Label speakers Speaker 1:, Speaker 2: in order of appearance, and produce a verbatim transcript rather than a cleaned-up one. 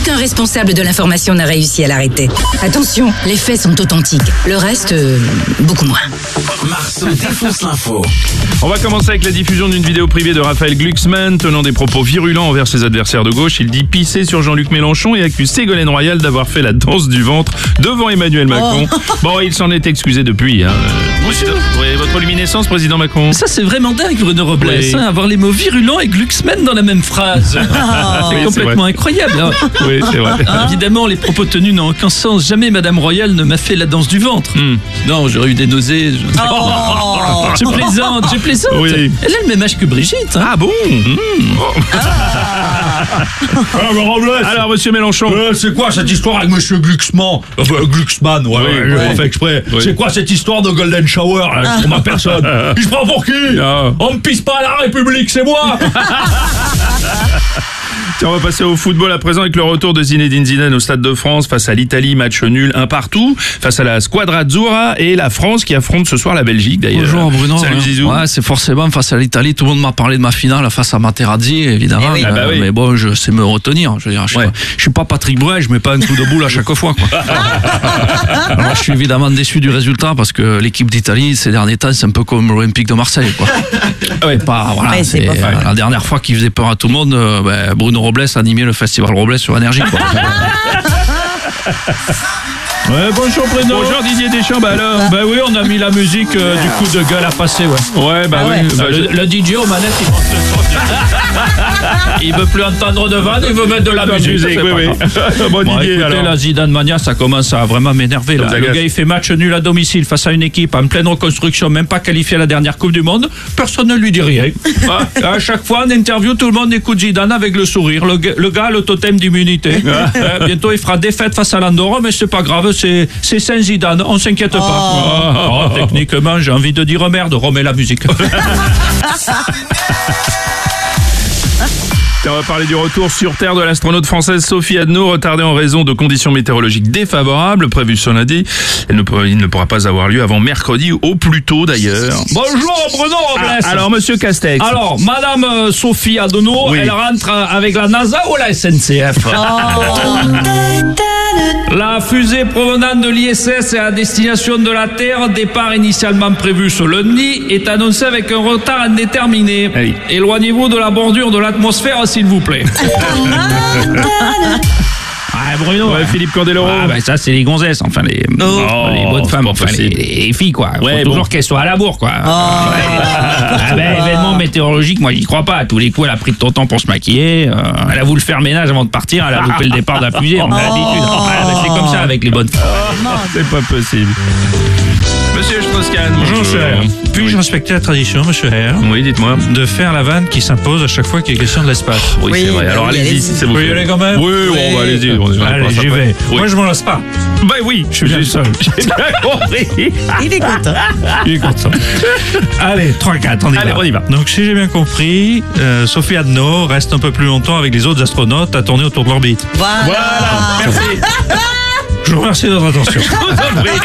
Speaker 1: aucun responsable de l'information n'a réussi à l'arrêter. Attention, les faits sont authentiques. Le reste, euh, beaucoup moins.
Speaker 2: Marceau défonce l'info.
Speaker 3: On va commencer avec la diffusion d'une vidéo privée de Raphaël Glucksmann tenant des propos virulents envers ses adversaires de gauche. Il dit pisser sur Jean-Luc Mélenchon et accuse Ségolène Royal d'avoir fait la danse du ventre devant Emmanuel Macron. Oh. Bon, il s'en est excusé depuis. Hein.
Speaker 4: Bonjour.
Speaker 3: Oui, votre luminescence, président Macron.
Speaker 4: Ça, c'est vraiment dingue, Bruno Robles, oui. hein, avoir les mots virulents et Glucksmann dans la même phrase. Oh. C'est oui, complètement c'est incroyable. Hein.
Speaker 3: Oui, c'est vrai.
Speaker 4: Hein, évidemment, les propos tenus n'ont aucun sens. Jamais Madame Royal ne m'a fait la danse du ventre. Mm. Non, j'aurais eu des nausées. Je, oh. je plaisante, je plaisante. Oui. Elle a le même âge que Brigitte. Hein.
Speaker 3: Ah bon mm. oh.
Speaker 5: Ah. Alors, Robles.
Speaker 3: Alors, monsieur Mélenchon.
Speaker 5: Euh, c'est quoi cette histoire avec monsieur Glucksmann Enfin, Glucksmann, ouais, oui, ouais, ouais. Fait exprès. Oui. C'est quoi cette histoire de Golden Shower là, ah. pour ma personne Il se prend pour qui ah. On me pisse pas à la République, c'est moi.
Speaker 3: Tiens, on va passer au football à présent avec le retour de Zinedine Zidane au Stade de France face à l'Italie, match nul un partout, face à la Squadra Azzurra et la France qui affronte ce soir la Belgique d'ailleurs.
Speaker 4: Bonjour Bruno.
Speaker 3: Salut Zizou.
Speaker 4: Ouais, c'est forcément face à l'Italie. Tout le monde m'a parlé de ma finale face à Materazzi, évidemment.
Speaker 3: Oui. Ah bah oui.
Speaker 4: Mais bon, je sais me retenir. Je veux dire, je suis, ouais. pas, je suis pas Patrick Bruel, je mets pas un coup de boule à chaque fois, quoi. Alors, je suis évidemment déçu du résultat parce que l'équipe d'Italie ces derniers temps, c'est un peu comme l'Olympique de Marseille, quoi.
Speaker 3: Ouais,
Speaker 4: pas, voilà,
Speaker 1: ouais, c'est
Speaker 4: c'est,
Speaker 1: pas
Speaker 4: euh, la dernière fois qu'il faisait peur à tout le monde, euh, ben, Bruno Robles animait le festival Robles sur Énergie, quoi.
Speaker 5: Ouais, bonjour Bruno.
Speaker 3: Bonjour Didier Deschamps, bah alors.
Speaker 5: Bah oui, on a mis la musique euh, du coup de gueule à passer, ouais.
Speaker 3: Ouais, bah
Speaker 1: ah
Speaker 3: oui.
Speaker 1: ouais.
Speaker 3: Bah,
Speaker 5: le, le D J aux manettes, il monte le son. Il veut plus entendre de vanne, il veut mettre de la, la musique. musique
Speaker 3: oui, oui.
Speaker 5: Bon, bon Didier, écoutez, alors. La Zidane Mania, ça commence à vraiment m'énerver. Là. Le gars, il fait match nul à domicile face à une équipe en pleine reconstruction, même pas qualifiée à la dernière Coupe du Monde. Personne ne lui dit rien. À chaque fois, en interview, tout le monde écoute Zidane avec le sourire. Le, le gars, le totem d'immunité. euh, bientôt, il fera défaite face à l'Andorre, mais c'est pas grave, c'est, c'est Saint-Zidane, on s'inquiète pas. Oh. Oh, techniquement, j'ai envie de dire merde, remets la musique.
Speaker 3: On va parler du retour sur Terre de l'astronaute française Sophie Adno, retardée en raison de conditions météorologiques défavorables prévues ce lundi. Elle ne peut, il ne pourra pas avoir lieu avant mercredi, au plus tôt d'ailleurs.
Speaker 5: Bonjour Bruno Robles.
Speaker 3: Ah, alors monsieur Castex.
Speaker 5: Alors, Madame euh, Sophie Adno, oui. elle rentre avec la NASA ou la S N C F? Oh. La fusée provenant de l'I S S et à destination de la Terre, départ initialement prévu ce lundi, est annoncée avec un retard indéterminé. Oui. Éloignez-vous de la bordure de l'atmosphère, s'il vous plaît. Ah, Bruno,
Speaker 3: ouais, Philippe Candeloro.
Speaker 5: Ah, ben ça, c'est les gonzesses, enfin, les, oh, les bonnes femmes, enfin, les, les filles, quoi. Ouais, faut toujours bon. Qu'elles soient à la bourre, quoi. Oh. Ouais. Ah, ben, événement météorologique, moi, j'y crois pas. À tous les coups, elle a pris de ton temps pour se maquiller. Euh, elle a voulu faire ménage avant de partir. Elle a loupé le départ de la fusée. On a l'habitude. Ah, ben, c'est comme ça avec les bonnes femmes.
Speaker 3: Oh, c'est pas possible. Monsieur Strauss-Kahn,
Speaker 6: bonjour cher. Puis-je oui. respecter la tradition, monsieur R?
Speaker 3: Oui, dites-moi.
Speaker 6: De faire la vanne qui s'impose à chaque fois qu'il y a question de l'espace.
Speaker 3: Oui, oui c'est vrai. Alors allez-y, allez-y. Si c'est vous.
Speaker 6: Vous y allez quand même?
Speaker 3: Oui, oui. On va allez-y.
Speaker 6: On allez, j'y vais. Oui. Moi, je m'en lasse pas.
Speaker 3: Ben oui, je suis seul. J'ai bien compris.
Speaker 1: Il est content.
Speaker 6: Il est content. Allez, trois quatre, on y
Speaker 3: allez,
Speaker 6: va.
Speaker 3: on y va.
Speaker 6: Donc, si j'ai bien compris, euh, Sophie Adno reste un peu plus longtemps avec les autres astronautes à tourner autour de l'orbite.
Speaker 1: Voilà.
Speaker 3: Voilà. Merci.
Speaker 6: Je vous remercie de votre attention.